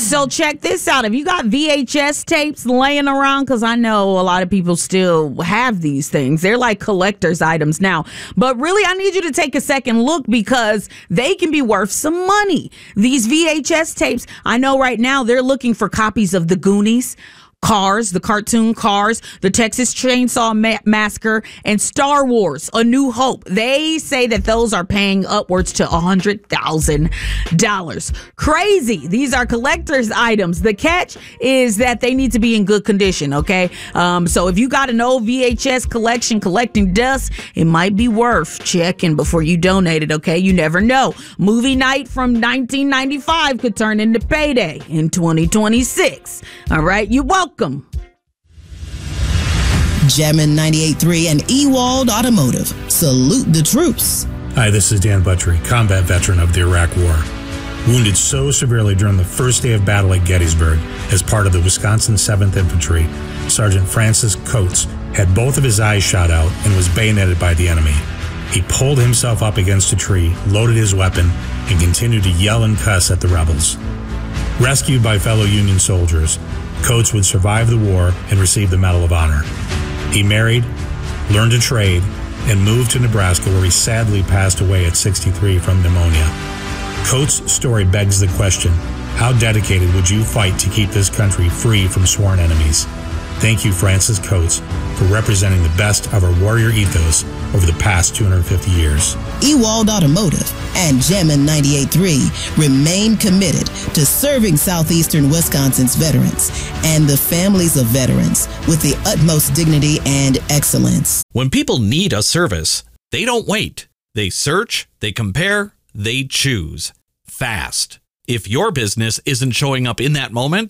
So check this out. If you got VHS tapes laying around, because I know a lot of people still have these things. They're like collector's items now. But really, I need you to take a second look because they can be worth some money. These VHS tapes, I know right now they're looking for copies of The Goonies, Cars, the cartoon Cars, the Texas Chainsaw Massacre, and Star Wars, A New Hope. They say that those are paying upwards to $100,000. Crazy. These are collector's items. The catch is that they need to be in good condition, okay? So if you got an old VHS collection collecting dust, it might be worth checking before you donate it, okay? You never know. Movie night from 1995 could turn into payday in 2026. All right? You're welcome. Jammin' 98.3 and Ewald Automotive. Salute the troops. Hi, this is Dan Buttrey, combat veteran of the Iraq War. Wounded so severely during the first day of battle at Gettysburg as part of the Wisconsin 7th Infantry, Sergeant Francis Coates had both of his eyes shot out and was bayoneted by the enemy. He pulled himself up against a tree, loaded his weapon, and continued to yell and cuss at the rebels. Rescued by fellow Union soldiers, Coates would survive the war and receive the Medal of Honor. He married, learned a trade, and moved to Nebraska, where he sadly passed away at 63 from pneumonia. Coates' story begs the question, how dedicated would you fight to keep this country free from sworn enemies? Thank you, Francis Coates, for representing the best of our warrior ethos over the past 250 years. Ewald Automotive and Jammin' 98.3 remain committed to serving Southeastern Wisconsin's veterans and the families of veterans with the utmost dignity and excellence. When people need a service, they don't wait. They search, they compare, they choose. Fast. If your business isn't showing up in that moment,